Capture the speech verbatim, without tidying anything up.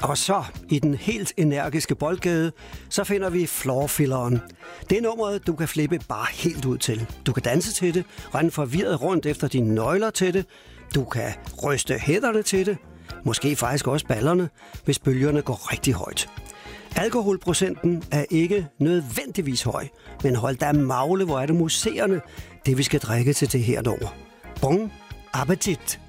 Og så, i den helt energiske boldgade, så finder vi floorfilleren. Det er nummeret, du kan flippe bare helt ud til. Du kan danse til det, rende forvirret rundt efter dine nøgler til det. Du kan ryste hætterne til det. Måske faktisk også ballerne, hvis bølgerne går rigtig højt. Alkoholprocenten er ikke nødvendigvis høj, men hold da magle, hvor er det museerne, det vi skal drikke til det her nummer. Bon appetit!